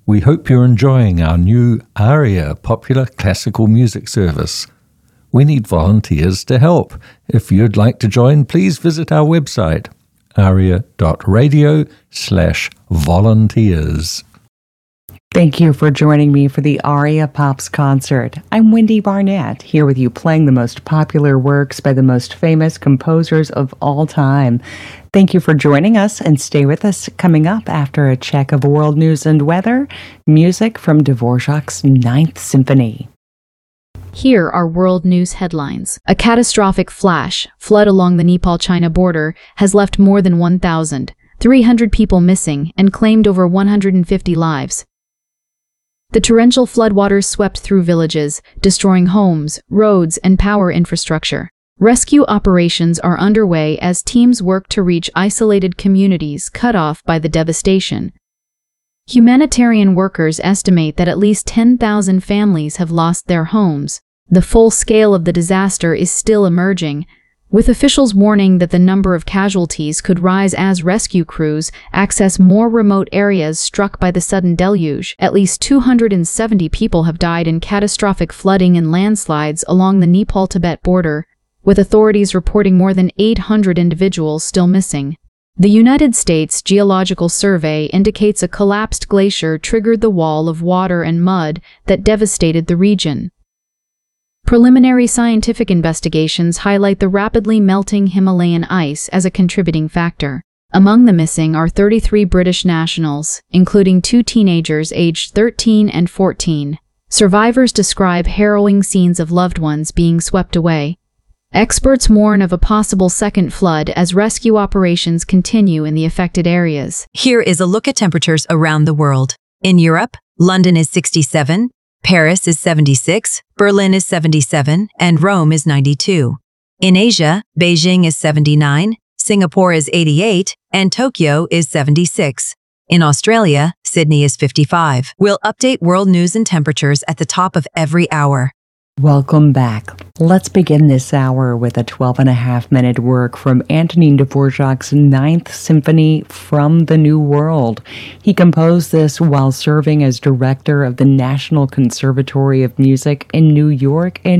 We hope you're enjoying our new ARIA popular classical music service. We need volunteers to help. If you'd like to join, please visit our website, aria.radio/volunteers. Thank you for joining me for the Aria Pops concert. I'm Wendy Barnett, here with you playing the most popular works by the most famous composers of all time. Thank you for joining us, and stay with us. Coming up after a check of world news and weather, music from Dvorak's Ninth Symphony. Here are world news headlines. A catastrophic flash flood along the Nepal-China border has left more than 1,300 people missing and claimed over 150 lives. The torrential floodwaters swept through villages, destroying homes, roads, and power infrastructure. Rescue operations are underway as teams work to reach isolated communities cut off by the devastation. Humanitarian workers estimate that at least 10,000 families have lost their homes. The full scale of the disaster is still emerging, with officials warning that the number of casualties could rise as rescue crews access more remote areas struck by the sudden deluge. At least 270 people have died in catastrophic flooding and landslides along the Nepal-Tibet border, with authorities reporting more than 800 individuals still missing. The United States Geological Survey indicates a collapsed glacier triggered the wall of water and mud that devastated the region. Preliminary scientific investigations highlight the rapidly melting Himalayan ice as a contributing factor. Among the missing are 33 British nationals, including 2 teenagers aged 13 and 14. Survivors describe harrowing scenes of loved ones being swept away. Experts warn of a possible second flood as rescue operations continue in the affected areas. Here is a look at temperatures around the world. In Europe, London is 67, Paris is 76, Berlin is 77, and Rome is 92. In Asia, Beijing is 79, Singapore is 88, and Tokyo is 76. In Australia, Sydney is 55. We'll update world news and temperatures at the top of every hour. Welcome back. Let's begin this hour with a 12.5-minute work from Antonin Dvorak's Ninth Symphony from the New World. He composed this while serving as director of the National Conservatory of Music in New York in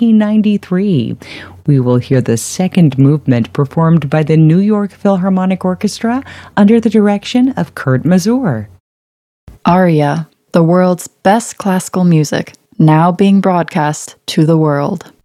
1893. We will hear the second movement performed by the New York Philharmonic Orchestra under the direction of Kurt Masur. Aria, the world's best classical music, now being broadcast to the world.